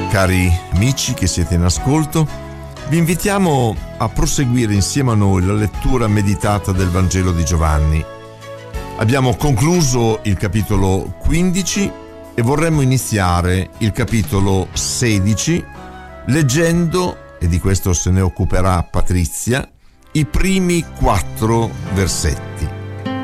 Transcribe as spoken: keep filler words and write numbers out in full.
Cari amici che siete in ascolto, vi invitiamo a proseguire insieme a noi la lettura meditata del Vangelo di Giovanni. Abbiamo concluso il capitolo quindici e vorremmo iniziare il capitolo sedici leggendo, e di questo se ne occuperà Patrizia, i primi quattro versetti.